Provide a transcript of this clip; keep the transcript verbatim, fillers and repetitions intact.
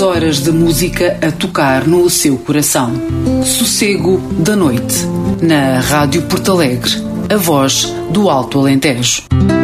horas de música a tocar no seu coração. Sossego da Noite, na Rádio Porto Alegre, a voz do Alto Alentejo.